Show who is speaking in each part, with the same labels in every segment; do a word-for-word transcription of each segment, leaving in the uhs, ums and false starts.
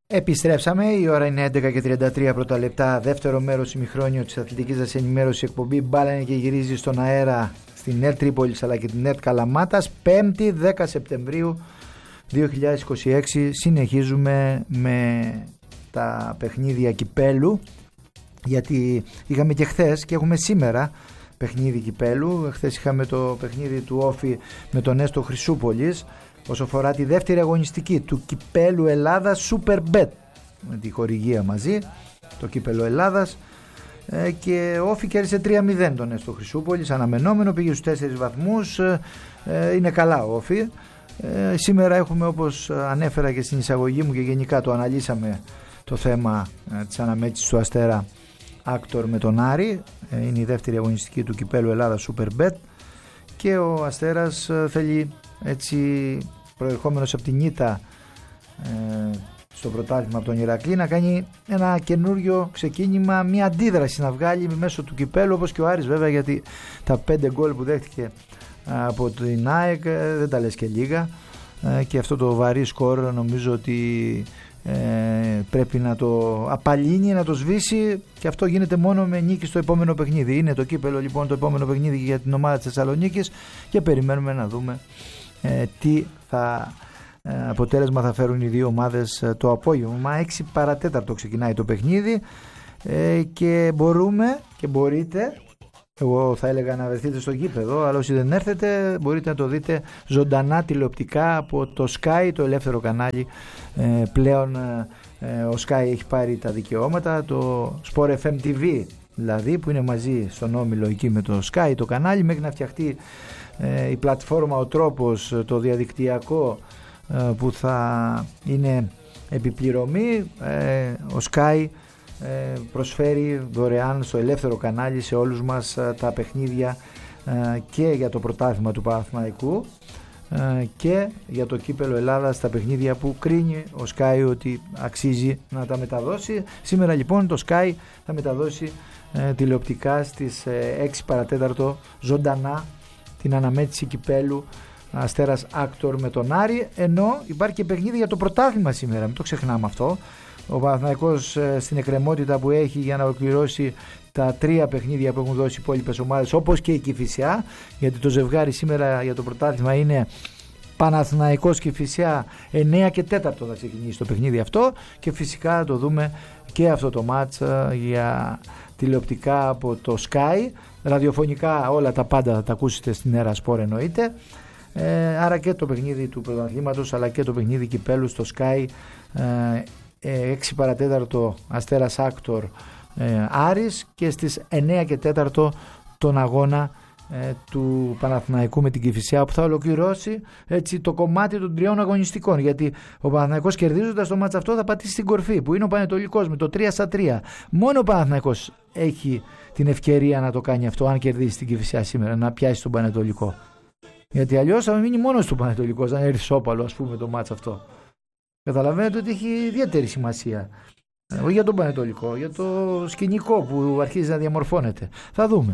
Speaker 1: Επιστρέψαμε, η ώρα είναι έντεκα και τριάντα τρία πρώτα λεπτά, δεύτερο μέρος ημιχρόνιο της αθλητικής σας ενημέρωσης, εκπομπή Μπάλα είναι και γυρίζει στον αέρα στην ΕΡΤ Τρίπολης αλλά και την ΕΡΤ Καλαμάτας. Πέμπτη δέκα Σεπτεμβρίου δύο χιλιάδες είκοσι έξι, συνεχίζουμε με τα παιχνίδια κυπέλου, γιατί είχαμε και χθες και έχουμε σήμερα παιχνίδι κυπέλου. Χθες είχαμε το παιχνίδι του Όφη με τον Έστω Χρυσούπολης όσο αφορά τη δεύτερη αγωνιστική του κυπέλου Ελλάδας Superbet, με τη χορηγία μαζί, το κύπελο Ελλάδας, και ο Όφη κέρδισε τρία μηδέν τον Έστω Χρυσούπολης, αναμενόμενο, πήγε στους τέσσερις βαθμούς, είναι καλά ο Όφη. Σήμερα έχουμε, όπως ανέφερα και στην εισαγωγή μου και γενικά το αναλύσαμε, το θέμα της αναμέτρησης του Αστέρα Άκτορ με τον Άρη. Είναι η δεύτερη αγωνιστική του κυπέλου Ελλάδας Superbet και ο Αστέρας θέλει, έτσι, προερχόμενος από την ήττα ε, στο πρωτάθλημα από τον Ηρακλή, να κάνει ένα καινούριο ξεκίνημα, μια αντίδραση να βγάλει μέσω του κυπέλου, όπως και ο Άρης βέβαια, γιατί τα πέντε γκολ που δέχτηκε από την ΑΕΚ δεν τα λες και λίγα, ε, και αυτό το βαρύ σκορ νομίζω ότι ε, πρέπει να το απαλύνει, να το σβήσει, και αυτό γίνεται μόνο με νίκη στο επόμενο παιχνίδι. Είναι το κύπελο λοιπόν το επόμενο παιχνίδι για την ομάδα της Θεσσαλονίκης και περιμένουμε να δούμε ε, τι θα, ε, αποτέλεσμα θα φέρουν οι δύο ομάδες ε, το απόγευμα. Έξι παρατέταρτο ξεκινάει το παιχνίδι, ε, και μπορούμε και μπορείτε, εγώ θα έλεγα, να βρεθείτε στο γήπεδο, αλλά όσοι δεν έρθετε μπορείτε να το δείτε ζωντανά τηλεοπτικά από το Sky, το ελεύθερο κανάλι. Ε, πλέον ε, ο Sky έχει πάρει τα δικαιώματα, το Sport εφ εμ τι βι δηλαδή, που είναι μαζί στον όμιλο εκεί με το Sky το κανάλι, μέχρι να φτιαχτεί ε, η πλατφόρμα, ο τρόπος, το διαδικτυακό, ε, που θα είναι επιπληρωμή. ε, ο Sky προσφέρει δωρεάν στο ελεύθερο κανάλι σε όλους μας τα παιχνίδια, και για το πρωτάθλημα του Παναθηναϊκού και για το κύπελο Ελλάδας, τα παιχνίδια που κρίνει ο Sky ότι αξίζει να τα μεταδώσει. Σήμερα λοιπόν το Sky θα μεταδώσει τηλεοπτικά στις έξι παρατέταρτο ζωντανά την αναμέτρηση κυπέλου Αστέρας Άκτορ με τον Άρη, ενώ υπάρχει και παιχνίδι για το πρωτάθλημα σήμερα, μην το ξεχνάμε αυτό. Ο Παναθηναϊκός στην εκκρεμότητα που έχει για να ολοκληρώσει τα τρία παιχνίδια που έχουν δώσει οι υπόλοιπες ομάδες, όπως και η Κηφισιά, γιατί το ζευγάρι σήμερα για το πρωτάθλημα είναι Παναθηναϊκός Κηφισιά, εννέα και τέταρτο θα ξεκινήσει το παιχνίδι αυτό, και φυσικά θα το δούμε και αυτό το μάτς για τηλεοπτικά από το Sky. Ραδιοφωνικά όλα τα πάντα θα τα ακούσετε στην Έρα Sport εννοείται. Ε, άρα και το παιχνίδι του πρωταθλήματος αλλά και το παιχνίδι κυπέλου στο Sky, ε, έξι παρατέταρτο Αστέρας Άκτορ ε, Άρης, και στις εννέα και τέταρτο τον αγώνα ε, του Παναθηναϊκού με την Κηφισιά, που θα ολοκληρώσει, έτσι, το κομμάτι των τριών αγωνιστικών, γιατί ο Παναθηναϊκός, κερδίζοντας το μάτς αυτό, θα πατήσει στην κορφή που είναι ο Πανετολικός με το τρία στα τρία. Μόνο ο Παναθηναϊκός έχει την ευκαιρία να το κάνει αυτό, αν κερδίσει την Κηφισιά σήμερα, να πιάσει τον Πανετολικό, γιατί αλλιώς θα μείνει μόνος του Πανετολικός, να έρθει σόπαλο, ας πούμε, το μάτς αυτό. Καταλαβαίνετε ότι έχει ιδιαίτερη σημασία, όχι για τον Πανετολικό, για το σκηνικό που αρχίζει να διαμορφώνεται. Θα δούμε.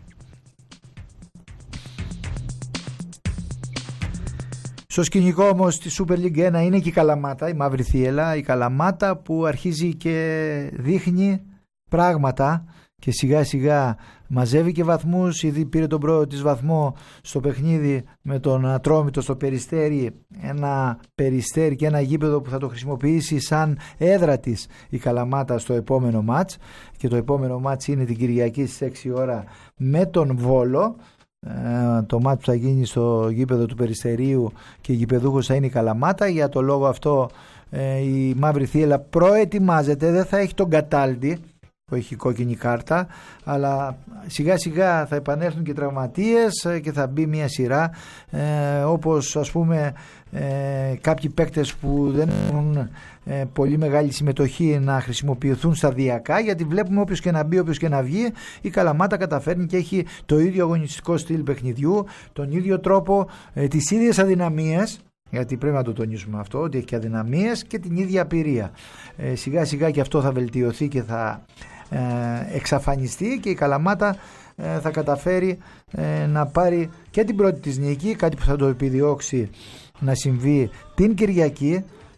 Speaker 1: Στο σκηνικό όμως τη Super League ένα είναι και η Καλαμάτα, η Μαύρη Θύελλα, η Καλαμάτα που αρχίζει και δείχνει πράγματα και σιγά σιγά μαζεύει και βαθμούς. Ήδη πήρε τον πρώτο της βαθμό στο παιχνίδι με τον Ατρόμητο στο Περιστέρι, ένα Περιστέρι και ένα γήπεδο που θα το χρησιμοποιήσει σαν έδρα της η Καλαμάτα στο επόμενο μάτς, και το επόμενο μάτς είναι την Κυριακή στις έξι ώρα με τον Βόλο. Ε, το μάτς που θα γίνει στο γήπεδο του Περιστερίου και η γηπεδούχος θα είναι η Καλαμάτα. Για το λόγο αυτό ε, η Μαύρη Θύελλα προετοιμάζεται, δεν θα έχει τον Καταλντι που έχει κόκκινη κάρτα, αλλά σιγά σιγά θα επανέλθουν και τραυματίες και θα μπει μια σειρά, ε, όπως ας πούμε ε, κάποιοι παίκτες που δεν έχουν ε, πολύ μεγάλη συμμετοχή να χρησιμοποιηθούν σταδιακά, γιατί βλέπουμε όποιος και να μπει, όποιος και να βγει, η Καλαμάτα καταφέρνει και έχει το ίδιο αγωνιστικό στυλ παιχνιδιού, τον ίδιο τρόπο, ε, τις ίδιες αδυναμίες, γιατί πρέπει να το τονίσουμε αυτό, ότι έχει και αδυναμίες και την ίδια απειρία. Ε, σιγά σιγά και αυτό θα βελτιωθεί και θα ε, εξαφανιστεί, και η Καλαμάτα ε, θα καταφέρει ε, να πάρει και την πρώτη της νίκη, κάτι που θα το επιδιώξει να συμβεί την Κυριακή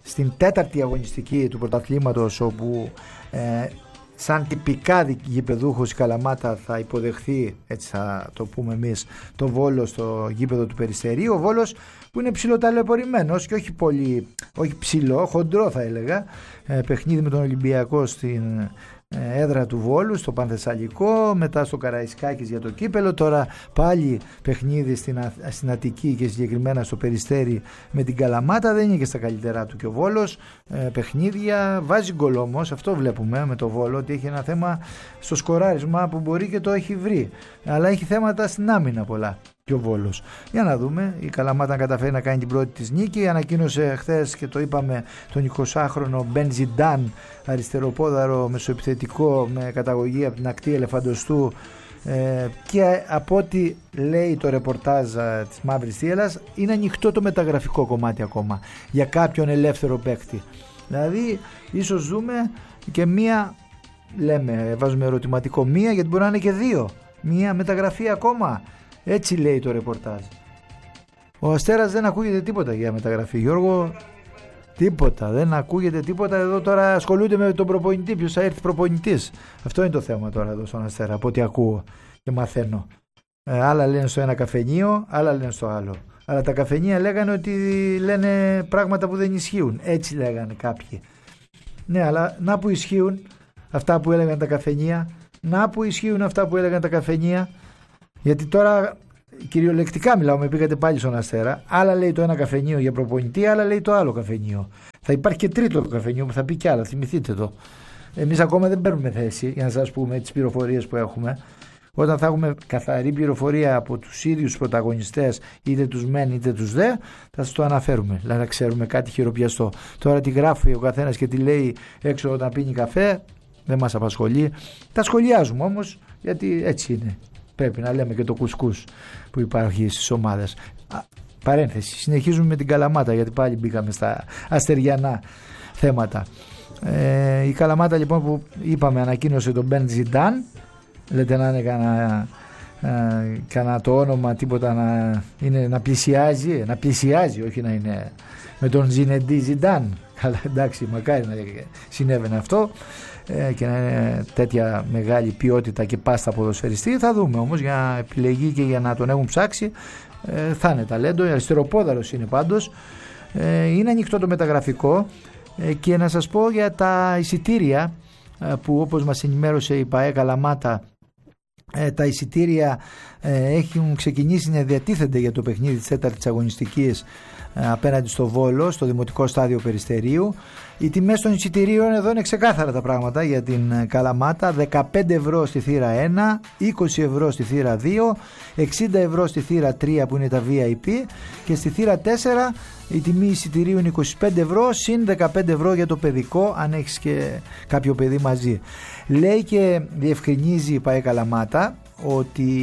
Speaker 1: στην τέταρτη αγωνιστική του πρωταθλήματος, όπου ε, σαν τυπικά γηπεδούχος η Καλαμάτα θα υποδεχθεί, έτσι θα το πούμε εμείς, το Βόλο στο γήπεδο του Περιστερίου. Ο Βόλος που είναι ψηλοταλαιπωρημένος και όχι πολύ, όχι ψηλό, χοντρό θα έλεγα, ε, παιχνίδι με τον Ολυμπιακό στην έδρα του Βόλου, στο Πανθεσσαλικό, μετά στο Καραϊσκάκης για το κύπελο, τώρα πάλι παιχνίδι στην, Α, στην Αττική και συγκεκριμένα στο Περιστέρι με την Καλαμάτα. Δεν είναι και στα καλύτερά του και ο Βόλος, ε, παιχνίδια, βάζει γκολ όμως, αυτό βλέπουμε με το Βόλο, ότι έχει ένα θέμα στο σκοράρισμα που μπορεί και το έχει βρει, αλλά έχει θέματα στην άμυνα πολλά και ο Βόλος. Για να δούμε, η Καλαμάτα καταφέρει να κάνει την πρώτη της νίκη. Ανακοίνωσε χθες και το είπαμε τον εικοσάχρονο Μπεν Ζιντάν, αριστεροπόδαρο μεσοεπιθετικό με καταγωγή από την ακτή Ελεφαντοστού, ε, και από ό,τι λέει το ρεπορτάζ της Μαύρης Θύελλας είναι ανοιχτό το μεταγραφικό κομμάτι ακόμα για κάποιον ελεύθερο παίκτη. Δηλαδή ίσως δούμε και μία, λέμε, βάζουμε ερωτηματικό, μία, γιατί μπορεί να είναι και δύο, μία μεταγραφή ακόμα. Έτσι λέει το ρεπορτάζ. Ο Αστέρας δεν ακούγεται τίποτα για μεταγραφή, Γιώργο. Τίποτα, δεν ακούγεται τίποτα. Εδώ τώρα ασχολούνται με τον προπονητή. Ποιος θα έρθει προπονητής. Αυτό είναι το θέμα τώρα εδώ στον Αστέρα, από ό,τι ακούω και μαθαίνω. Ε, άλλα λένε στο ένα καφενείο, άλλα λένε στο άλλο. Αλλά τα καφενεία λέγανε ότι λένε πράγματα που δεν ισχύουν. Έτσι λέγανε κάποιοι. Ναι, αλλά να που ισχύουν αυτά που έλεγαν τα καφενεία. Να που ισχύουν αυτά που έλεγαν τα καφενεία. Γιατί τώρα κυριολεκτικά μιλάω, με πήγατε πάλι στον Αστέρα. Άλλα λέει το ένα καφενείο για προπονητή, άλλα λέει το άλλο καφενείο. Θα υπάρχει και τρίτο καφενείο που θα πει κι άλλα, θυμηθείτε το. Εμείς ακόμα δεν παίρνουμε θέση για να σας πούμε τις πληροφορίες που έχουμε. Όταν θα έχουμε καθαρή πληροφορία από τους ίδιους πρωταγωνιστές, είτε τους μεν είτε τους δε, θα σας το αναφέρουμε. Δηλαδή να ξέρουμε κάτι χειροπιαστό. Τώρα τι γράφει ο καθένας και τι λέει έξω όταν πίνει καφέ, δεν μας απασχολεί. Τα σχολιάζουμε όμως, γιατί έτσι είναι. Πρέπει να λέμε και το κουσκούς που υπάρχει στις ομάδες. Παρένθεση, συνεχίζουμε με την Καλαμάτα, γιατί πάλι μπήκαμε στα αστεριανά θέματα. Ε, η Καλαμάτα λοιπόν που είπαμε ανακοίνωσε τον Μπεν Ζιντάν. Λέτε να είναι κανένα, ε, κανένα το όνομα, τίποτα να, είναι, να πλησιάζει, να πλησιάζει, όχι να είναι με τον Ζινεντί Ζιντάν. Καλά, εντάξει, μακάρι να συνέβαινε αυτό ε, και να είναι τέτοια μεγάλη ποιότητα και πάστα ποδοσφαιριστή. Θα δούμε όμως, για επιλεγή και για να τον έχουν ψάξει, ε, θα είναι ταλέντο, αριστεροπόδαρος είναι πάντως. Ε, είναι ανοιχτό το μεταγραφικό ε, και να σας πω για τα εισιτήρια ε, που, όπως μας ενημέρωσε η ΠΑΕ Καλαμάτα, ε, τα εισιτήρια ε, έχουν ξεκινήσει να διατίθενται για το παιχνίδι της τέταρτης αγωνιστικής ε, απέναντι στο Βόλο, στο Δημοτικό Στάδιο Περιστερίου. Οι τιμές των εισιτηρίων εδώ είναι ξεκάθαρα τα πράγματα για την Καλαμάτα. Δεκαπέντε ευρώ στη θύρα ένα, είκοσι ευρώ στη θύρα δύο, εξήντα ευρώ στη θύρα τρία που είναι τα βι άι πι, και στη θύρα τέσσερα η τιμή εισιτηρίου είναι είκοσι πέντε ευρώ συν δεκαπέντε ευρώ για το παιδικό, αν έχεις και κάποιο παιδί μαζί. Λέει και διευκρινίζει η ΠΑΕ Καλαμάτα ότι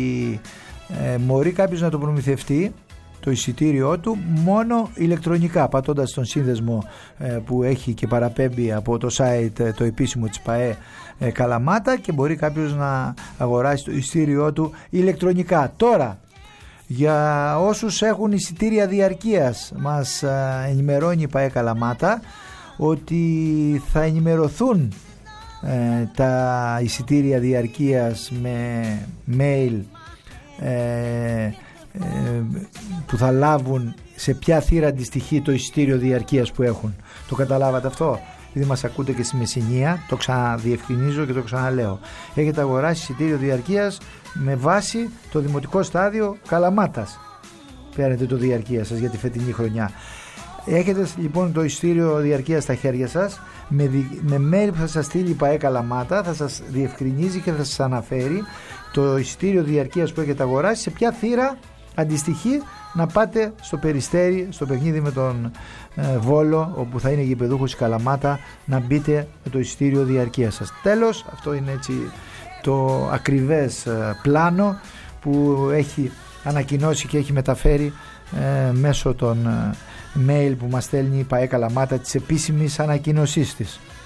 Speaker 1: ε, μπορεί κάποιος να το προμηθευτεί το εισιτήριό του μόνο ηλεκτρονικά, πατώντας τον σύνδεσμο ε, που έχει και παραπέμπει από το site ε, το επίσημο της ΠΑΕ ε, Καλαμάτα, και μπορεί κάποιος να αγοράσει το εισιτήριό του ηλεκτρονικά. Τώρα, για όσους έχουν εισιτήρια διαρκείας, μας ε, ενημερώνει η ΠΑΕ Καλαμάτα ότι θα ενημερωθούν ε, τα εισιτήρια διαρκείας με mail ε, που θα λάβουν σε ποια θύρα αντιστοιχεί το εισιτήριο διαρκείας που έχουν. Το καταλάβατε αυτό? Ήδη μας ακούτε και στη Μεσσηνία, το ξαναδιευκρινίζω και το ξαναλέω. Έχετε αγοράσει εισιτήριο διαρκείας με βάση το Δημοτικό Στάδιο Καλαμάτας. Παίρνετε το διαρκεία σας για τη φετινή χρονιά. Έχετε λοιπόν το εισιτήριο διαρκείας στα χέρια σας, με, με mail που θα σας στείλει η ΠΑΕ Καλαμάτα, θα σας διευκρινίζει και θα σας αναφέρει το εισιτήριο διαρκείας που έχετε αγοράσει, σε ποια θύρα αντιστοιχεί να πάτε στο Περιστέρι, στο παιχνίδι με τον ε, Βόλο, όπου θα είναι γηπεδούχος η Καλαμάτα, να μπείτε με το εισιτήριο διαρκείας σας. Τέλος, αυτό είναι έτσι το ακριβές ε, πλάνο που έχει ανακοινώσει και έχει μεταφέρει ε, μέσω των ε, mail που μας στέλνει η ΠΑΕ Καλαμάτα, της επίσημης ανακοίνωσής της.